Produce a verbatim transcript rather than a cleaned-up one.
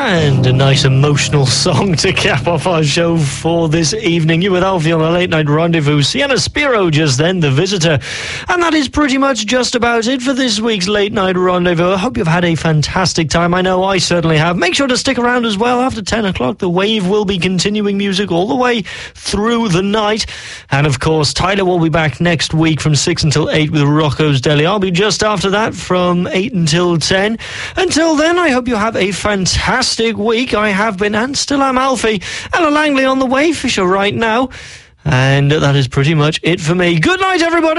And a nice emotional song to cap off our show for this evening. You with Alfie on a late night rendezvous. Sienna Spiro just then, The Visitor. And that is pretty much just about it for this week's late night rendezvous. I hope you've had a fantastic time. I know I certainly have. Make sure to stick around as well. After ten o'clock, The Wave will be continuing music all the way through the night. And of course, Tyler will be back next week from six until eight with Rocco's Deli. I'll be just after that from eight until ten. Until then, I hope you have a fantastic week. I have been and still am Alfie. Ella Langley on the Wayfisher right now. And that is pretty much it for me. Good night, everybody.